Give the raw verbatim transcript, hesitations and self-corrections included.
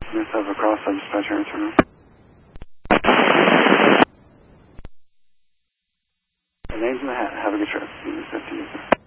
Just have a cross on dispatcher answer. The name's in the hat. Have a good trip. fifty.